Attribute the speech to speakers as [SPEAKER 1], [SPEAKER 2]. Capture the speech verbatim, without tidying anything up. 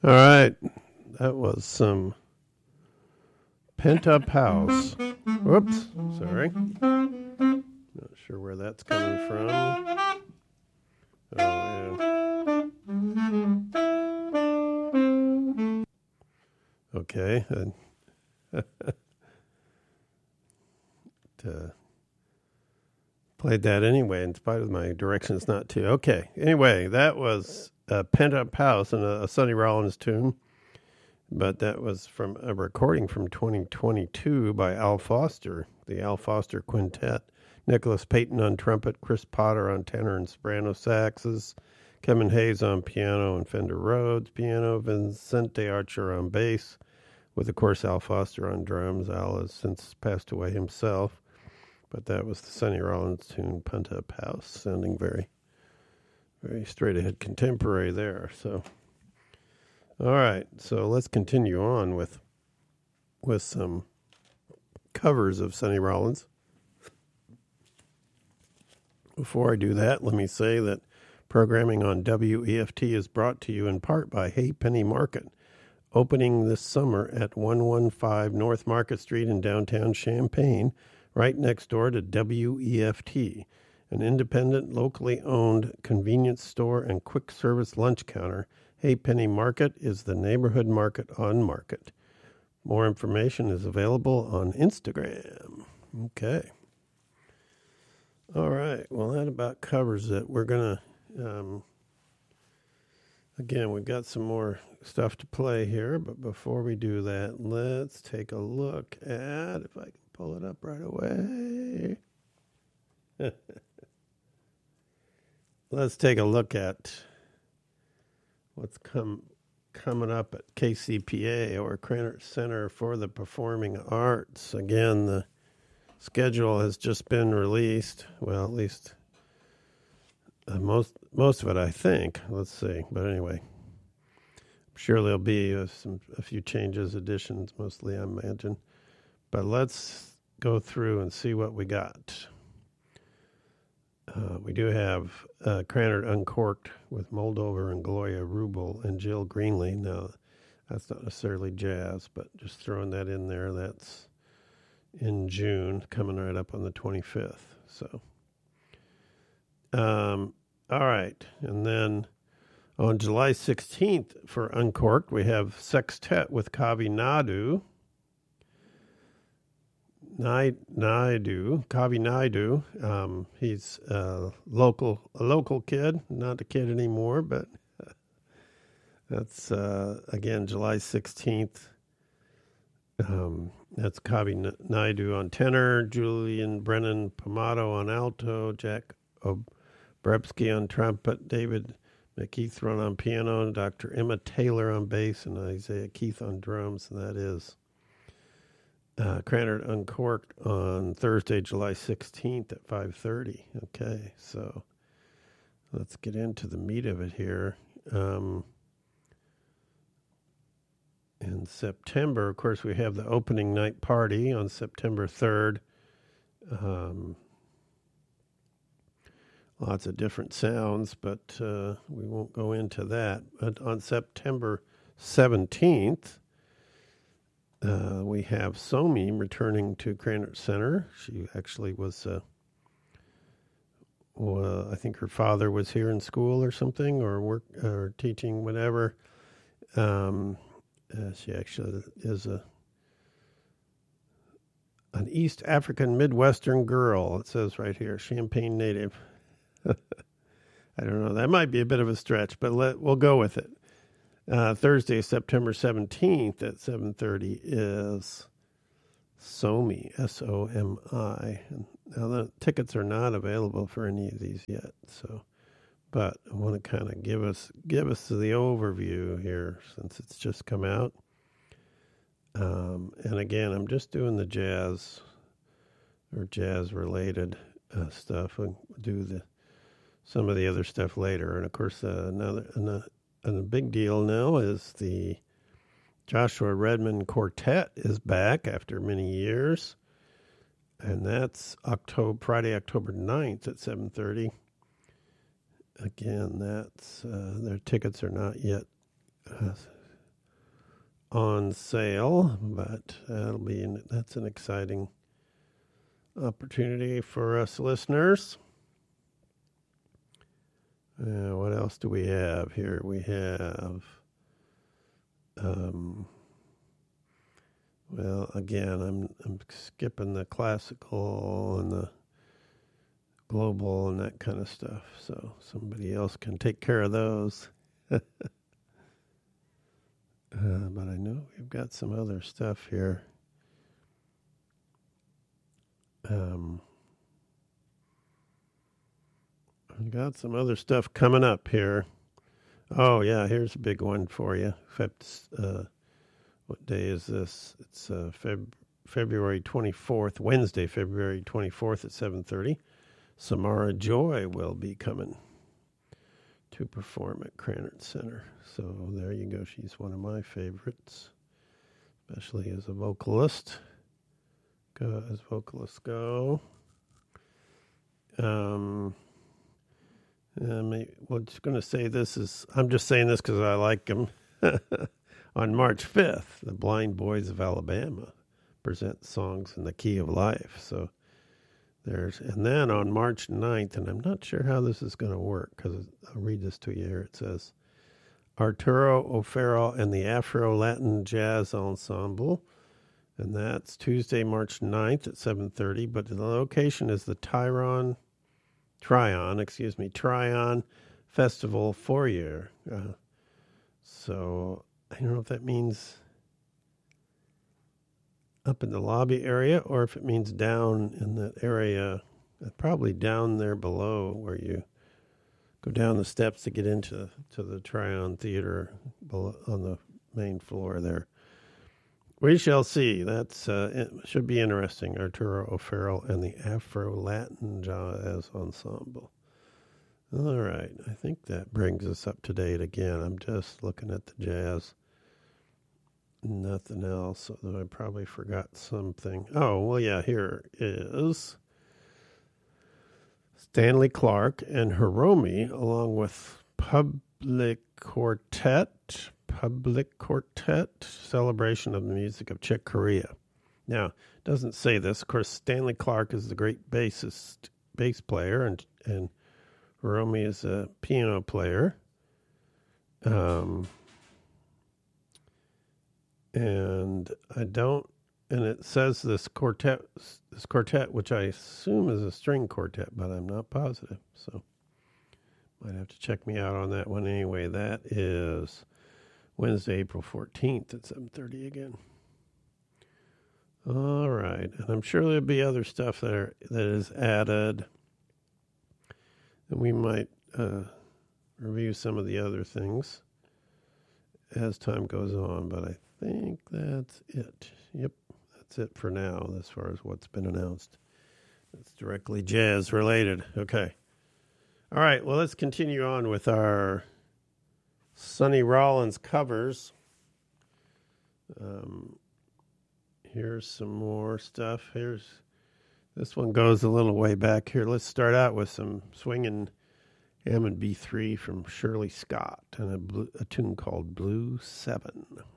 [SPEAKER 1] All right. That was some Pent Up House. Whoops. Sorry. Not sure where that's coming from. Oh, yeah. Okay. uh, played that anyway, in spite of my directions not to. Okay. Anyway, that was a Pent Up House and a, a Sonny Rollins tune. But that was from a recording from twenty twenty-two by Al Foster, the Al Foster Quintet. Nicholas Payton on trumpet, Chris Potter on tenor and soprano saxes, Kevin Hayes on piano and Fender Rhodes piano, Vincente Archer on bass, with, of course, Al Foster on drums. Al has since passed away himself, but that was the Sonny Rollins tune, Pent Up House, sounding very, very straight-ahead contemporary there, so... All right, so let's continue on with with some covers of Sonny Rollins. Before I do that, let me say that programming on W E F T is brought to you in part by Hey Penny Market, opening this summer at one fifteen North Market Street in downtown Champaign, right next door to W E F T, an independent, locally owned convenience store and quick service lunch counter. Hey Penny Market is the neighborhood market on Market. More information is available on Instagram. Okay. All right. Well, that about covers it. We're going to, um, again, we've got some more stuff to play here, but before we do that, let's take a look at, if I can pull it up right away. Let's take a look at what's come coming up at K C P A, or Krannert Center for the Performing Arts. Again, the schedule has just been released. Well, at least uh, most most of it, I think. Let's see. But anyway, I'm sure there'll be uh, some a few changes, additions, mostly, I imagine. But let's go through and see what we got. Uh, we do have uh, Krannert Uncorked with Moldover and Gloria Rubel and Jill Greenlee. Now, that's not necessarily jazz, but just throwing that in there. That's in June, coming right up on the twenty-fifth. So, um, all right. And then on July sixteenth for Uncorked, we have Sextet with Kavi Naidu. Naidu, Kavi Naidu. Um, he's a local, a local kid, not a kid anymore, but uh, that's, uh, again, July sixteenth. Um, that's Kavi Naidu on tenor, Julian Brennan Pomato on alto, Jack Obrebsky on trumpet, David McKeithron on piano, Doctor Emma Taylor on bass, and Isaiah Keith on drums, and that is Uh, Krannert Uncorked on Thursday, July sixteenth at five thirty. Okay, so let's get into the meat of it here. Um, in September, of course, we have the opening night party on September third. Um, lots of different sounds, but uh, we won't go into that. But on September seventeenth, Uh, we have Somi returning to Krannert Center. She actually was, uh, well, I think her father was here in school or something, or work or teaching, whatever. Um, uh, she actually is a an East African Midwestern girl. It says right here, Champaign native. I don't know. That might be a bit of a stretch, but let we'll go with it. Uh, Thursday, September seventeenth at seven thirty is Somi, S O M I. And now the tickets are not available for any of these yet, so but I want to kind of give us give us the overview here since it's just come out. Um, and again, I'm just doing the jazz or jazz related uh, stuff. We'll do the some of the other stuff later, and of course uh, another another. And the big deal now is the Joshua Redman Quartet is back after many years. And that's October, Friday, October ninth at seven thirty. Again, that's uh, their tickets are not yet uh, on sale, but that'll be an, that's an exciting opportunity for us listeners. Uh, what else do we have here? We have, um, well, again, I'm I'm skipping the classical and the global and that kind of stuff, so somebody else can take care of those. uh, but I know we've got some other stuff here. Um, I've got some other stuff coming up here. Oh yeah, here's a big one for you. Uh, what day is this? It's uh, Feb- February twenty-fourth, Wednesday, February twenty-fourth at seven thirty. Samara Joy will be coming to perform at Krannert Center. So there you go. She's one of my favorites, especially as a vocalist. Go, as vocalists go. Um, I'm well, just going to say this is, I'm just saying this because I like him. On March fifth, the Blind Boys of Alabama present Songs in the Key of Life. So there's, and then on March ninth, and I'm not sure how this is going to work because I'll read this to you here. It says, Arturo O'Farrell and the Afro-Latin Jazz Ensemble. And that's Tuesday, March ninth at seven thirty. But the location is the Tryon, Tryon, excuse me, Tryon Festival Foyer. Uh, so I don't know if that means up in the lobby area or if it means down in that area, probably down there below where you go down the steps to get into to the Tryon Theater below, on the main floor there. We shall see. That's uh, it should be interesting. Arturo O'Farrell and the Afro-Latin Jazz Ensemble. All right. I think that brings us up to date again. I'm just looking at the jazz. Nothing else, although I probably forgot something. Oh, well, yeah, here is Stanley Clarke and Hiromi, along with Public Quartet, Public Quartet, Celebration of the Music of Czech Korea. Now, it doesn't say this. Of course, Stanley Clarke is the great bassist, bass player, and, and Hiromi is a piano player. Um... And I don't, and it says this quartet, this quartet, which I assume is a string quartet, but I'm not positive. So might have to check me out on that one anyway. That is Wednesday, April fourteenth at seven thirty again. All right. And I'm sure there'll be other stuff that, are, that is added. And we might uh, review some of the other things as time goes on, but I think that's it. Yep, that's it for now as far as what's been announced. It's directly jazz related. Okay. All right, well, let's continue on with our Sonny Rollins covers. Um, here's some more stuff. Here's this one goes a little way back here. Let's start out with some swinging Hammond B three from Shirley Scott and a, blue, a tune called Blue Seven.